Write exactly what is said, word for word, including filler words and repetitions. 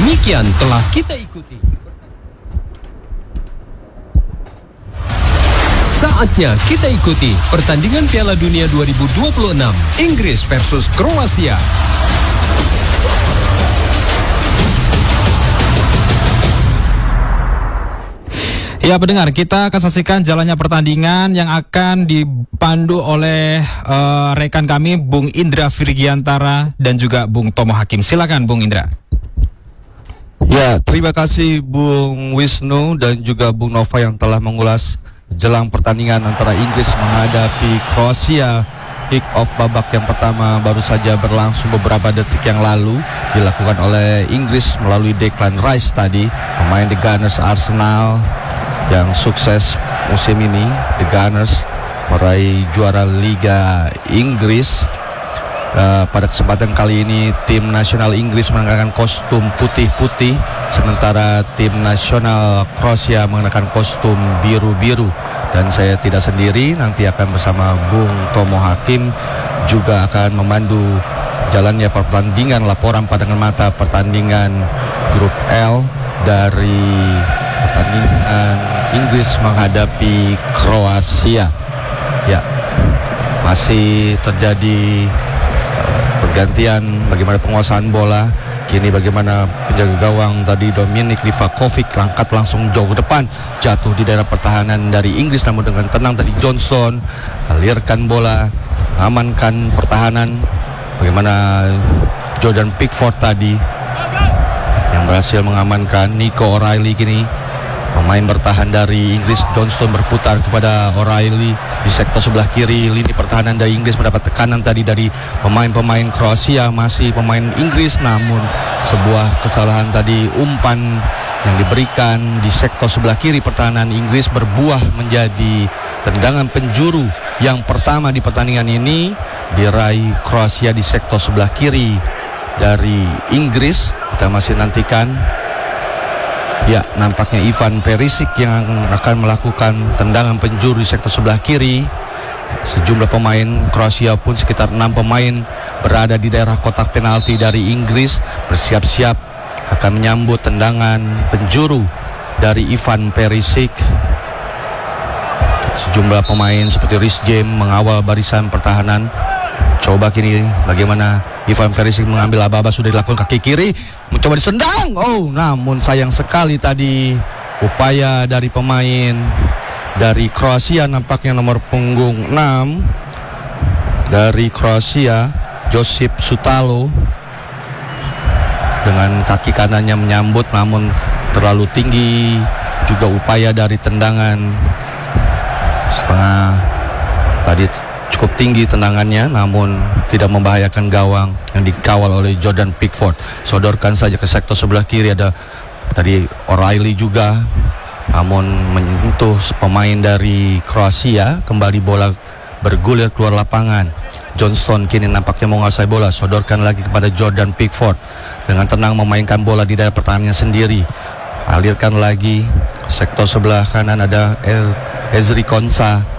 Demikian telah kita ikuti. Saatnya kita ikuti pertandingan Piala Dunia dua ribu dua puluh enam Inggris versus Kroasia. Ya pendengar, kita akan saksikan jalannya pertandingan yang akan dipandu oleh uh, rekan kami Bung Indra Virgiantara dan juga Bung Tomo Hakim. Silakan Bung Indra. Ya, terima kasih Bung Wisnu dan juga Bung Nova yang telah mengulas jelang pertandingan antara Inggris menghadapi Kroasia. Kick off babak yang pertama baru saja berlangsung beberapa detik yang lalu, dilakukan oleh Inggris melalui Declan Rice tadi, pemain The Gunners Arsenal yang sukses musim ini. The Gunners meraih juara Liga Inggris. Uh, pada kesempatan kali ini tim nasional Inggris mengenakan kostum putih-putih, sementara tim nasional Kroasia mengenakan kostum biru-biru. Dan saya tidak sendiri, nanti akan bersama Bung Tomo Hakim juga akan memandu jalannya pertandingan, laporan pandangan mata pertandingan grup L dari pertandingan Inggris menghadapi Kroasia. Ya, masih terjadi pergantian bagaimana penguasaan bola. Kini bagaimana penjaga gawang tadi Dominik Livakovic angkat langsung jauh ke depan, jatuh di daerah pertahanan dari Inggris, namun dengan tenang tadi Johnson alirkan bola, amankan pertahanan. Bagaimana Jordan Pickford tadi yang berhasil mengamankan Nico O'Reilly. Kini pemain bertahan dari Inggris Johnson berputar kepada O'Reilly di sektor sebelah kiri. Lini pertahanan dari Inggris mendapat tekanan tadi dari pemain-pemain Kroasia, masih pemain Inggris, namun sebuah kesalahan tadi, umpan yang diberikan di sektor sebelah kiri pertahanan Inggris berbuah menjadi tendangan penjuru yang pertama di pertandingan ini, diraih Kroasia di sektor sebelah kiri dari Inggris. Kita masih nantikan. Ya, nampaknya Ivan Perisic yang akan melakukan tendangan penjuru di sektor sebelah kiri. Sejumlah pemain Kroasia pun sekitar enam pemain berada di daerah kotak penalti dari Inggris, bersiap-siap akan menyambut tendangan penjuru dari Ivan Perisic. Sejumlah pemain seperti Reece James mengawal barisan pertahanan. Coba kini bagaimana Ivan Perisic mengambil aba-aba, sudah dilakukan kaki kiri, mencoba disendang. Oh, namun sayang sekali tadi upaya dari pemain dari Kroasia, nampaknya nomor punggung enam dari Kroasia, Josip Sutalo, dengan kaki kanannya menyambut, namun terlalu tinggi juga upaya dari tendangan setengah tadi, cukup tinggi tendangannya, namun tidak membahayakan gawang yang dikawal oleh Jordan Pickford. Sodorkan saja ke sektor sebelah kiri, ada tadi O'Reilly juga, namun menyentuh pemain dari Kroasia. Kembali bola bergulir keluar lapangan. Johnson kini nampaknya menguasai bola, sodorkan lagi kepada Jordan Pickford, dengan tenang memainkan bola di daerah pertahanannya sendiri. Alirkan lagi sektor sebelah kanan, ada Ezri Konsa.